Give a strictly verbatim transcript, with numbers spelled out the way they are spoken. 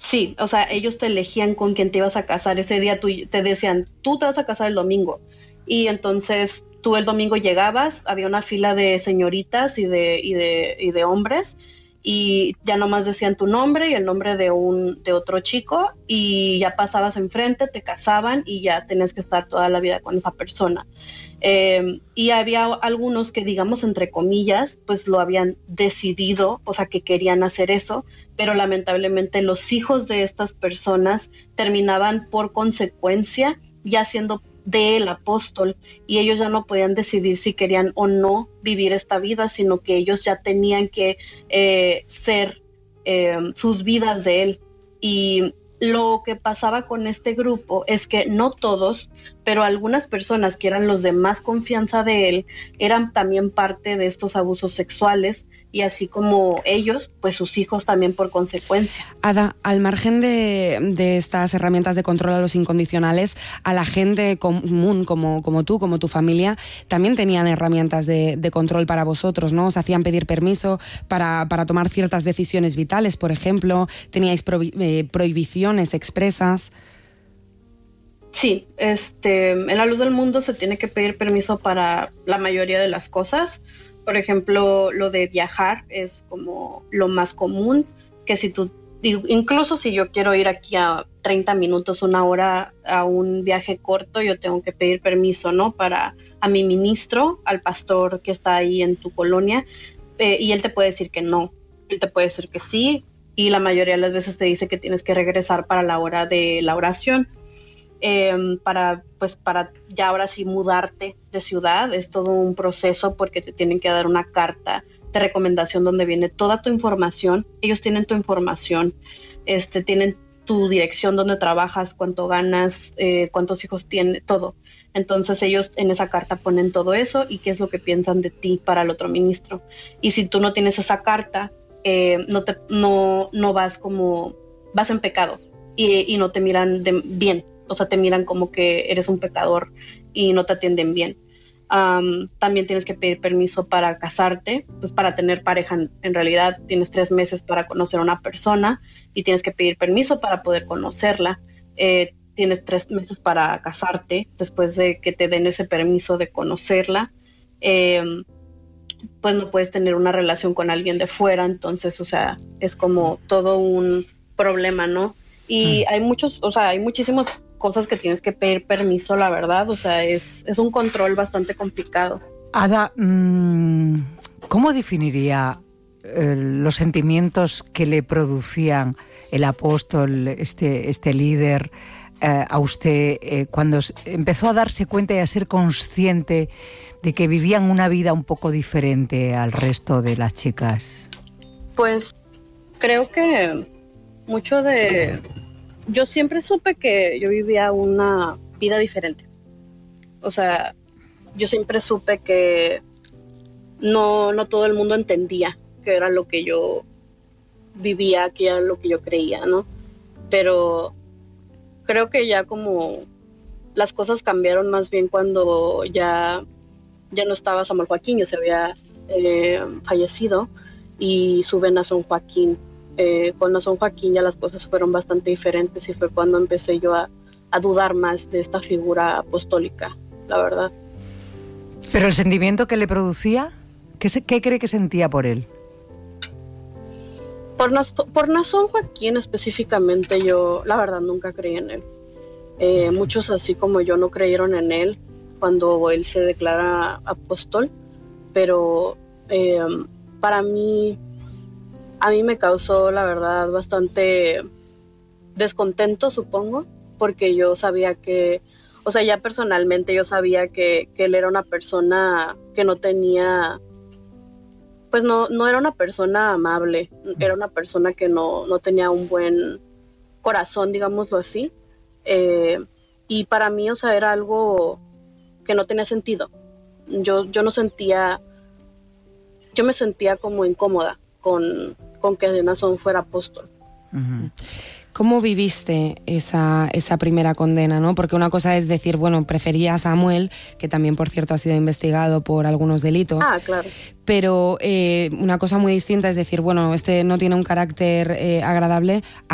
Sí, o sea, ellos te elegían con quién te ibas a casar. Ese día tú, te decían, tú te vas a casar el domingo. Y entonces tú el domingo llegabas, había una fila de señoritas y de, y de, y de hombres, y ya nomás decían tu nombre y el nombre de, un, de otro chico, y ya pasabas enfrente, te casaban y ya tenías que estar toda la vida con esa persona. Eh, y había algunos que, digamos, entre comillas, pues lo habían decidido, o sea, que querían hacer eso, pero lamentablemente los hijos de estas personas terminaban por consecuencia ya siendo del apóstol, y ellos ya no podían decidir si querían o no vivir esta vida, sino que ellos ya tenían que eh, ser eh, sus vidas de él. Y lo que pasaba con este grupo es que no todos, pero algunas personas que eran los de más confianza de él, eran también parte de estos abusos sexuales, y así como ellos, pues sus hijos también por consecuencia. Ada, al margen de, de estas herramientas de control a los incondicionales, a la gente común como, como tú, como tu familia, también tenían herramientas de, de control para vosotros, ¿no? Os hacían pedir permiso para, para tomar ciertas decisiones vitales, por ejemplo, teníais prohi- eh, prohibiciones expresas. Sí, este, en la luz del mundo se tiene que pedir permiso para la mayoría de las cosas. Por ejemplo, lo de viajar es como lo más común, que si tú, incluso si yo quiero ir aquí a treinta minutos, una hora a un viaje corto, yo tengo que pedir permiso, ¿no? Para a mi ministro, al pastor que está ahí en tu colonia, eh, y él te puede decir que no, él te puede decir que sí, y la mayoría de las veces te dice que tienes que regresar para la hora de la oración. Eh, para pues para ya ahora sí mudarte de ciudad es todo un proceso, porque te tienen que dar una carta de recomendación donde viene toda tu información. Ellos tienen tu información, este, tienen tu dirección, donde trabajas, cuánto ganas, eh, cuántos hijos tienes, todo. Entonces ellos en esa carta ponen todo eso y qué es lo que piensan de ti para el otro ministro. Y si tú no tienes esa carta, eh, no, te, no, no vas como, vas en pecado, y, y no te miran de, bien. O sea, te miran como que eres un pecador y no te atienden bien. Um, también tienes que pedir permiso para casarte, pues para tener pareja. En, en realidad tienes tres meses para conocer a una persona y tienes que pedir permiso para poder conocerla. Eh, tienes tres meses para casarte después de que te den ese permiso de conocerla. Eh, pues no puedes tener una relación con alguien de fuera. Entonces, o sea, es como todo un problema, ¿no? Y hay muchos, o sea, hay muchísimos cosas que tienes que pedir permiso, la verdad. O sea, es, es un control bastante complicado. Ada, ¿cómo definiría eh, los sentimientos que le producían el apóstol, este, este líder, eh, a usted eh, cuando empezó a darse cuenta y a ser consciente de que vivían una vida un poco diferente al resto de las chicas? Pues creo que mucho de... Yo siempre supe que yo vivía una vida diferente. O sea, yo siempre supe que no, no todo el mundo entendía que era lo que yo vivía, que era lo que yo creía, ¿no? Pero creo que ya como las cosas cambiaron más bien cuando ya, ya no estaba Samuel Joaquín, ya se había eh, fallecido, y suben a San Joaquín. Eh, con a San Joaquín ya las cosas fueron bastante diferentes, y fue cuando empecé yo a, a dudar más de esta figura apostólica, la verdad. ¿Pero el sentimiento que le producía? ¿Qué, se, qué cree que sentía por él? Por, Nas, por Nason Joaquín específicamente, yo la verdad nunca creí en él. Eh, muchos así como yo no creyeron en él cuando él se declara apóstol, pero eh, para mí... A mí me causó, la verdad, bastante descontento, supongo, porque yo sabía que, o sea, ya personalmente yo sabía que, que él era una persona que no tenía, pues no, no era una persona amable, era una persona que no, no tenía un buen corazón, digámoslo así. Eh, y para mí, o sea, era algo que no tenía sentido. Yo, yo no sentía, yo me sentía como incómoda con, con que Nason fuera apóstol. Uh-huh. ¿Cómo viviste esa, esa primera condena, ¿no? Porque una cosa es decir, bueno, prefería a Samuel, que también, por cierto, ha sido investigado por algunos delitos. Ah, claro. Pero eh, una cosa muy distinta es decir, bueno, este no tiene un carácter eh, agradable.